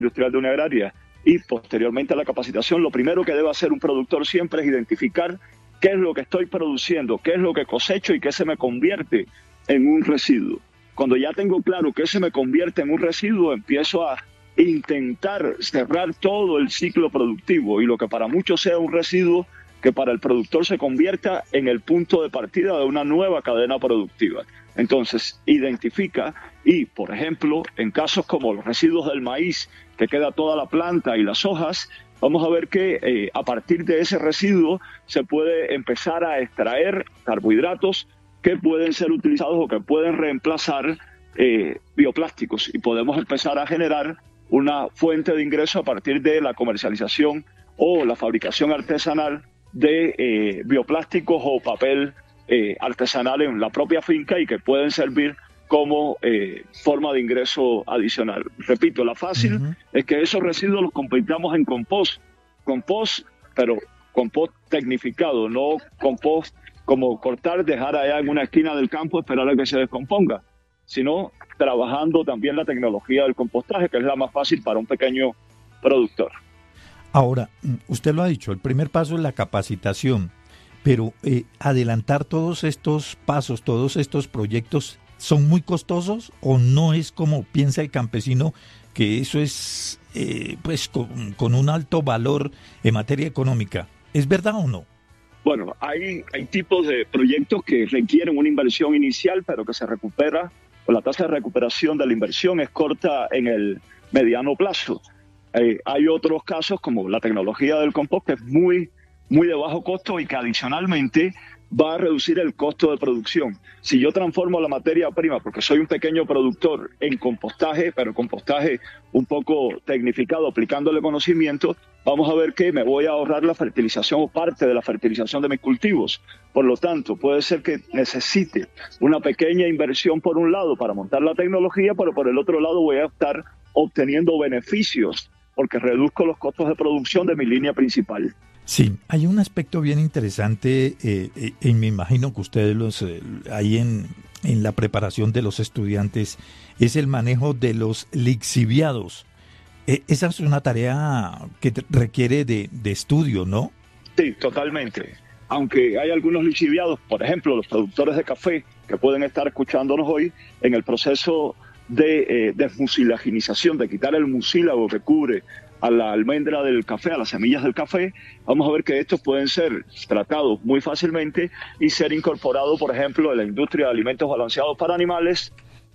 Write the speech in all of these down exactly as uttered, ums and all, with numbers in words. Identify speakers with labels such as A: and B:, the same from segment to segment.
A: industrial de una agraria y posteriormente a la capacitación, lo primero que debe hacer un productor siempre es identificar qué es lo que estoy produciendo, qué es lo que cosecho y qué se me convierte en un residuo. Cuando ya tengo claro qué se me convierte en un residuo, empiezo a intentar cerrar todo el ciclo productivo y lo que para muchos sea un residuo, que para el productor se convierta en el punto de partida de una nueva cadena productiva. Entonces, identifica y, por ejemplo, en casos como los residuos del maíz, que queda toda la planta y las hojas, vamos a ver que eh, a partir de ese residuo se puede empezar a extraer carbohidratos que pueden ser utilizados o que pueden reemplazar eh, bioplásticos y podemos empezar a generar una fuente de ingreso a partir de la comercialización o la fabricación artesanal de eh, bioplásticos o papel eh, artesanal en la propia finca y que pueden servir como eh, forma de ingreso adicional. Repito, la fácil uh-huh. es que esos residuos los convirtamos en compost, compost, pero compost tecnificado, no compost como cortar, dejar allá en una esquina del campo, esperar a que se descomponga, sino trabajando también la tecnología del compostaje, que es la más fácil para un pequeño productor.
B: Ahora, usted lo ha dicho, el primer paso es la capacitación, pero eh, adelantar todos estos pasos, todos estos proyectos, ¿son muy costosos o no es como piensa el campesino que eso es eh, pues con, con un alto valor en materia económica? ¿Es verdad o no?
A: Bueno, hay, hay tipos de proyectos que requieren una inversión inicial, pero que se recupera, o la tasa de recuperación de la inversión es corta en el mediano plazo. Eh, hay otros casos como la tecnología del compost que es muy, muy de bajo costo y que adicionalmente va a reducir el costo de producción. Si yo transformo la materia prima, porque soy un pequeño productor, en compostaje, pero compostaje un poco tecnificado, aplicándole conocimiento, vamos a ver que me voy a ahorrar la fertilización o parte de la fertilización de mis cultivos. Por lo tanto, puede ser que necesite una pequeña inversión por un lado para montar la tecnología, pero por el otro lado voy a estar obteniendo beneficios porque reduzco los costos de producción de mi línea principal.
B: Sí, hay un aspecto bien interesante, eh, eh, y me imagino que ustedes los eh, ahí en, en la preparación de los estudiantes, es el manejo de los lixiviados. Eh, esa es una tarea que requiere de, de estudio, ¿no?
A: Sí, totalmente. Aunque hay algunos lixiviados, por ejemplo, los productores de café que pueden estar escuchándonos hoy, en el proceso de eh, desmucilaginización, de quitar el mucílago que cubre a la almendra del café, a las semillas del café, vamos a ver que estos pueden ser tratados muy fácilmente y ser incorporados, por ejemplo, en la industria de alimentos balanceados para animales,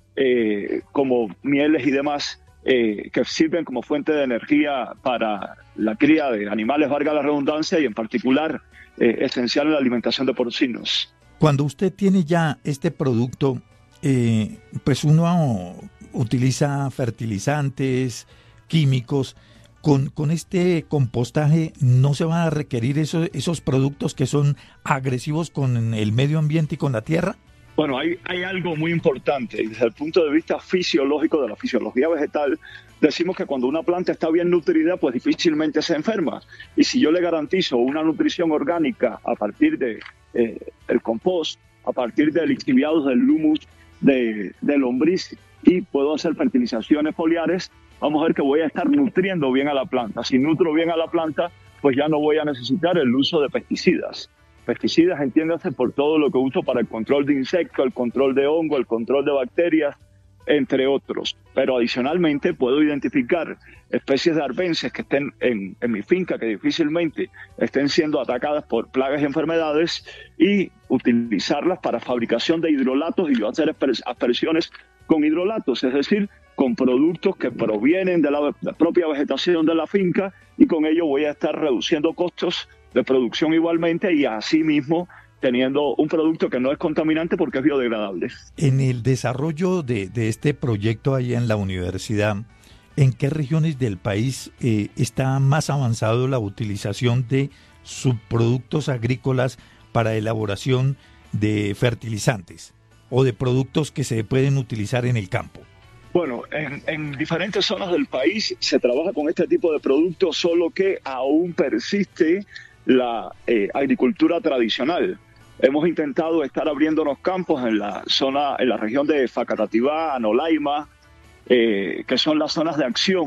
A: eh, como mieles y demás, eh, que sirven como fuente de energía para la cría de animales, valga la redundancia, y en particular eh, esencial en la alimentación de porcinos.
B: Cuando usted tiene ya este producto, eh, pues uno utiliza fertilizantes, químicos. Con, con este compostaje no se van a requerir esos, esos productos que son agresivos con el medio ambiente y con la tierra.
A: Bueno, hay, hay algo muy importante. Desde el punto de vista fisiológico, de la fisiología vegetal, decimos que cuando una planta está bien nutrida, pues difícilmente se enferma. Y si yo le garantizo una nutrición orgánica a partir de eh, el compost, a partir de lixiviados del humus, de, de lombriz, y puedo hacer fertilizaciones foliares, vamos a ver que voy a estar nutriendo bien a la planta. Si nutro bien a la planta, pues ya no voy a necesitar el uso de pesticidas. Pesticidas, entiéndase, por todo lo que uso para el control de insectos, el control de hongo, el control de bacterias, entre otros. Pero adicionalmente puedo identificar especies de arbences que estén en, en mi finca, que difícilmente estén siendo atacadas por plagas y enfermedades, y utilizarlas para fabricación de hidrolatos y yo hacer aspersiones con hidrolatos, es decir, con productos que provienen de la, la propia vegetación de la finca, y con ello voy a estar reduciendo costos de producción igualmente y asimismo teniendo un producto que no es contaminante porque es biodegradable.
B: En el desarrollo de, de este proyecto ahí en la universidad, ¿en qué regiones del país eh, está más avanzado la utilización de subproductos agrícolas para elaboración de fertilizantes o de productos que se pueden utilizar en el campo?
A: Bueno, en, en diferentes zonas del país se trabaja con este tipo de productos, solo que aún persiste la eh, agricultura tradicional. Hemos intentado estar abriéndonos campos en la zona, en la región de Facatativá, Anolaima, eh, que son las zonas de acción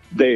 A: de